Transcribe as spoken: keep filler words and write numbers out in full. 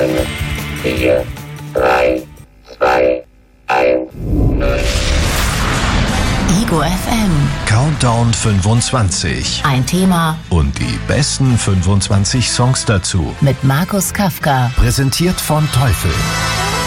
fünf, vier, drei, zwei, eins, null. Ego F M. Countdown fünfundzwanzig. Ein Thema Und die besten fünfundzwanzig Songs dazu. mit Markus Kafka. Präsentiert von Teufel.